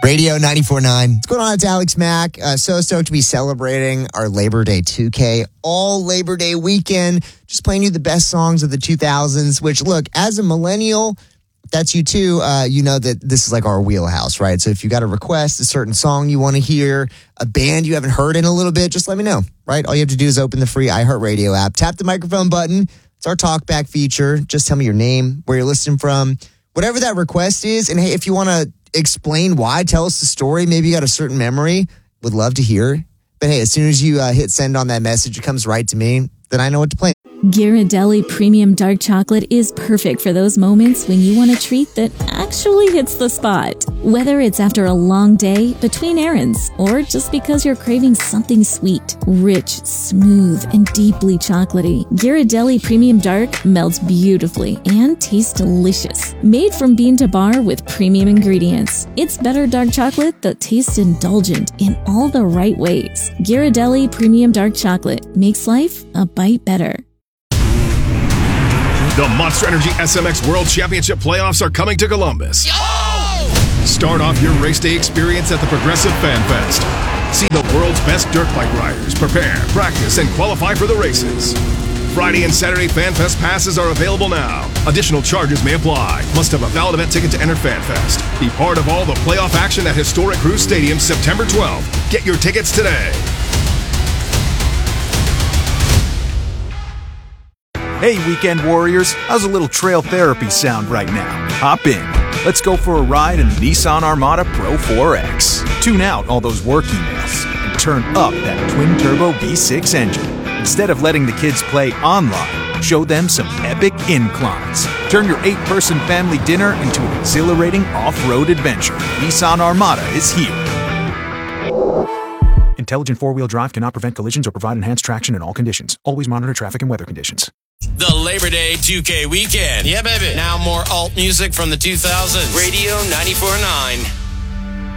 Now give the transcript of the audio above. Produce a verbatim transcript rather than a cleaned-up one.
Radio ninety-four point nine. What's going on? It's Alex Mack. Uh, so stoked to be celebrating our Labor Day two K all Labor Day weekend. Just playing you the best songs of the two thousands, which, look, as a millennial, if that's you too, uh, you know that this is like our wheelhouse, right? So if you got a request, a certain song you want to hear, a band you haven't heard in a little bit, just let me know, right? All you have to do is open the free iHeartRadio app, tap the microphone button. It's our talkback feature. Just tell me your name, where you're listening from, whatever that request is. And hey, if you want to explain why, tell us the story. Maybe you got a certain memory. Would love to hear. But hey, as soon as you uh, hit send on that message, it comes right to me. Then I know what to play. Ghirardelli Premium Dark Chocolate is perfect for those moments when you want a treat that actually hits the spot. Whether it's after a long day, between errands, or just because you're craving something sweet, rich, smooth, and deeply chocolatey, Ghirardelli Premium Dark melts beautifully and tastes delicious. Made from bean to bar with premium ingredients, it's better dark chocolate that tastes indulgent in all the right ways. Ghirardelli Premium Dark Chocolate makes life a bite better. The Monster Energy S M X World Championship playoffs are coming to Columbus. Yo! Start off your race day experience at the Progressive Fan Fest. See the world's best dirt bike riders prepare, practice, and qualify for the races. Friday and Saturday Fan Fest passes are available now. Additional charges may apply. Must have a valid event ticket to enter Fan Fest. Be part of all the playoff action at Historic Cruise Stadium September twelfth. Get your tickets today. Hey, Weekend Warriors, how's a little trail therapy sound right now? Hop in. Let's go for a ride in the Nissan Armada Pro four X. Tune out all those work emails and turn up that twin-turbo V six engine. Instead of letting the kids play online, show them some epic inclines. Turn your eight-person family dinner into an exhilarating off-road adventure. Nissan Armada is here. Intelligent four-wheel drive cannot prevent collisions or provide enhanced traction in all conditions. Always monitor traffic and weather conditions. The Labor Day two K weekend. Yeah, baby. Now more alt music from the two thousands. Radio ninety-four point nine.